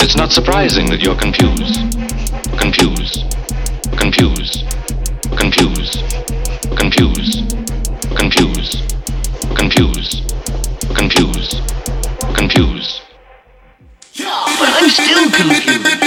It's not surprising that you're confused. Confused. Confused. Confused. Confused. Confused. Confused. Confused. Confused. But I'm still confused.